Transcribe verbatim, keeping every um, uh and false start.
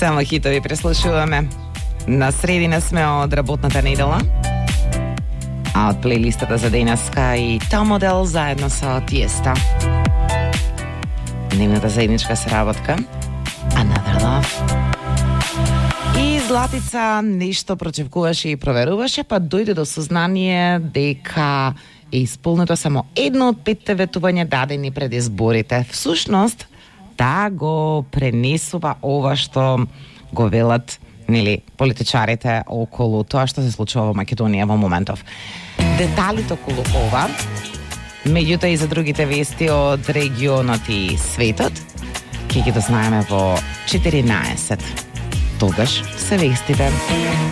Само хитови преслушуваме. На средина сме од работната недела. А од плейлистата за денеска и Tom Odell заедно со Тиеста. Нивната заедничка сработка Another Love. И Златица нешто прочекуваше и проверуваше, па дојде до сознание дека е исполнето само едно од петте ветувања дадени пред изборите. Всушност, таа го пренесува ова што го велат, нели, политичарите околу тоа што се случува во Македонија во моментов. Деталите околу ова, меѓутоа и за другите вести од регионот и светот, ќе ги дознаеме во четиринаесет. Тогаш се вестите.